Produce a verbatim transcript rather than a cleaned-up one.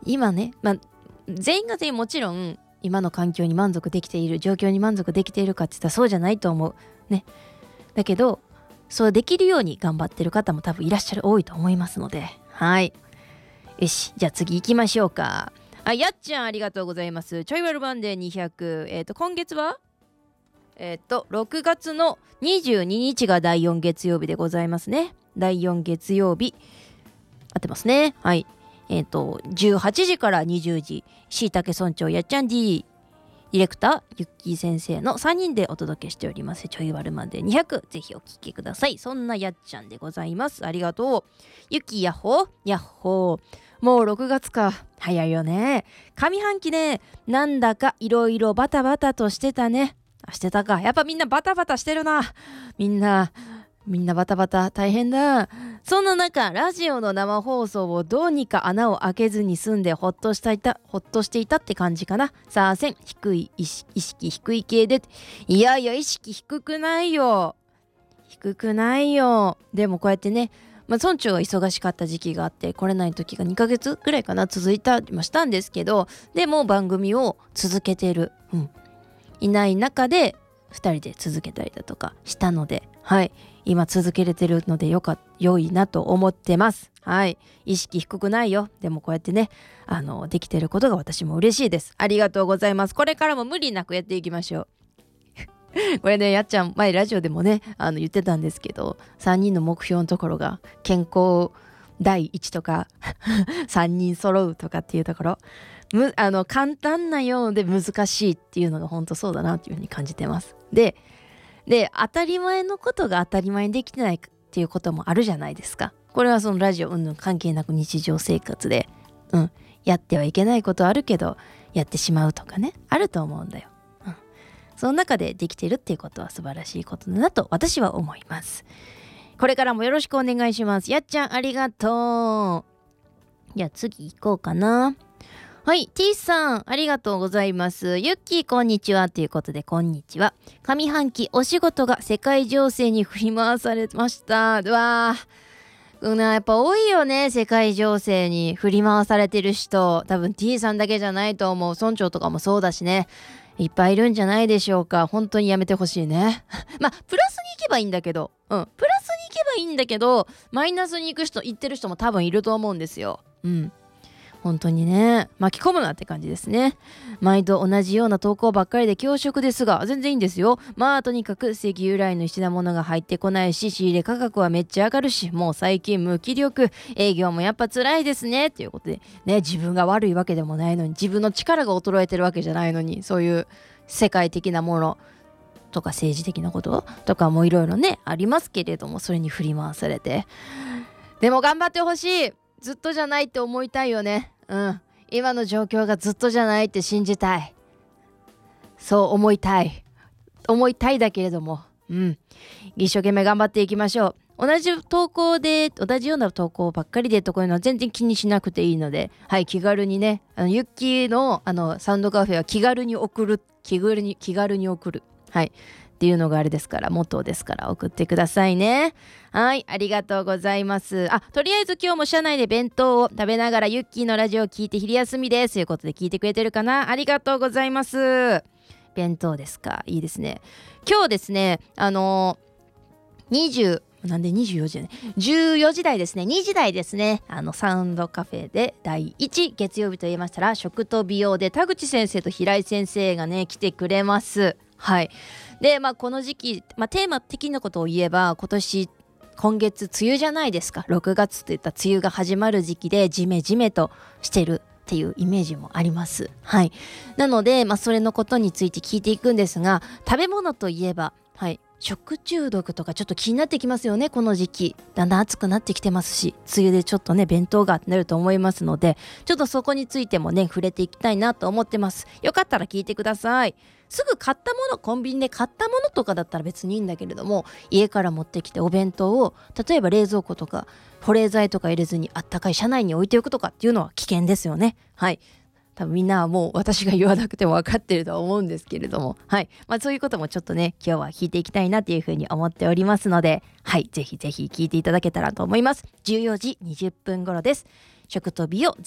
今ね、まあ、全員が全員もちろん今の環境に満足できている、状況に満足できているかって言ったらそうじゃないと思うね。だけどそうできるように頑張ってる方も多分いらっしゃる、多いと思いますので、はい。よし、じゃあ次行きましょうか。あ、やっちゃんありがとうございます。ちょいわるマンデーにひゃく、えっ、ー、と今月はえっ、ー、とろくがつのにじゅうににちがだいよん月曜日でございますね。だいよん月曜日合ってますね。はい。えっ、ー、とじゅうはちじからにじゅうじ、しいたけ村長やっちゃん D、ディレクターゆっきー先生のさんにんでお届けしております。ちょいわるまでにひゃく、ぜひお聞きください。そんなやっちゃんでございます。ありがとう。ゆっきーやっほーやっほー。もうろくがつか、早いよね。上半期ね、なんだかいろいろバタバタとしてたね。してたか。やっぱみんなバタバタしてるな。みんなみんなバタバタ大変だ。そんな中、ラジオの生放送をどうにか穴を開けずに済んでほっとしたいた、ほっとしていたって感じかな。さあせん、低い意識、意識低い系で。いやいや、意識低くないよ。低くないよ。でもこうやってね、まあ、村長が忙しかった時期があって、来れない時がにかげつぐらいかな、続いたりもしたんですけど、でも番組を続けてる。うん。いない中で、ふたりで続けたりだとかしたので、はい。今続けれてるのでよか良いなと思ってます。はい。意識低くないよ。でもこうやってね、あのできてることが私も嬉しいです。ありがとうございます。これからも無理なくやっていきましょう。これね、やっちゃん前ラジオでもね、あの言ってたんですけど、さんにんの目標のところが健康第一とかさんにん揃うとかっていうところ、むあの簡単なようで難しいっていうのが本当そうだなっていうふうに感じてます。でで、当たり前のことが当たり前にできてないっていうこともあるじゃないですか。これはそのラジオうんぬん関係なく日常生活で、うん、やってはいけないことあるけど、やってしまうとかね、あると思うんだよ。うん、その中でできてるっていうことは素晴らしいことだなと私は思います。これからもよろしくお願いします。やっちゃんありがとう。じゃあ次行こうかな。はい、T さんありがとうございます。ゆっきーこんにちはということで、こんにちは。上半期お仕事が世界情勢に振り回されました。うわー、うん、やっぱ多いよね、世界情勢に振り回されてる人。多分 T さんだけじゃないと思う。村長とかもそうだしね、いっぱいいるんじゃないでしょうか。本当にやめてほしいね。まあプラスに行けばいいんだけど、うんプラスに行けばいいんだけど、マイナスに行く人、行ってる人も多分いると思うんですよ。うん本当にね、巻き込むなって感じですね。毎度同じような投稿ばっかりで恐縮ですが、全然いいんですよ。まあとにかく正規由来の品物が入ってこないし、仕入れ価格はめっちゃ上がるし、もう最近無気力、営業もやっぱ辛いですねということでね、自分が悪いわけでもないのに、自分の力が衰えてるわけじゃないのに、そういう世界的なものとか政治的なこととかもいろいろねありますけれども、それに振り回されて、でも頑張ってほしい。ずっとじゃないって思いたいよね。うん今の状況がずっとじゃないって信じたい。そう思いたい思いたいだけれども、うん一生懸命頑張っていきましょう。同じ投稿で同じような投稿ばっかりでとこういうのは全然気にしなくていいので、はい気軽にね、あのユッキーのあのサウンドカフェは気軽に送る、気軽に気軽に送る、はいっていうのがあれですから、モットーですから送ってくださいね。はいありがとうございます。あとりあえず今日も社内で弁当を食べながらユッキーのラジオを聞いて昼休みですということで、聞いてくれてるかな。ありがとうございます。弁当ですか、いいですね。今日ですね、あのー、にじゅうなんでにじゅうよじね、じゅうよじ台ですね、にじ台ですね、あのサウンドカフェでだいいち月曜日と言いましたら、食と美容で田口先生と平井先生がね来てくれます。はいでまあこの時期、まあ、テーマ的なことを言えば、今年今月梅雨じゃないですか。ろくがつといった梅雨が始まる時期でジメジメとしてるっていうイメージもあります。はいなので、まあ、それのことについて聞いていくんですが、食べ物といえば、はい食中毒とかちょっと気になってきますよね。この時期だんだん暑くなってきてますし、梅雨でちょっとね弁当がなると思いますので、ちょっとそこについてもね触れていきたいなと思ってます。よかったら聞いてください。すぐ買ったもの、コンビニで買ったものとかだったら別にいいんだけれども、家から持ってきてお弁当を例えば冷蔵庫とか保冷剤とか入れずにあったかい車内に置いておくとかっていうのは危険ですよね。はい多分みんなはもう私が言わなくても分かってるとは思うんですけれども、はい、まあ、そういうこともちょっとね今日は聞いていきたいなというふうに思っておりますので、はいぜひぜひ聞いていただけたらと思います。じゅうよじにじゅっぷん頃です。食と美を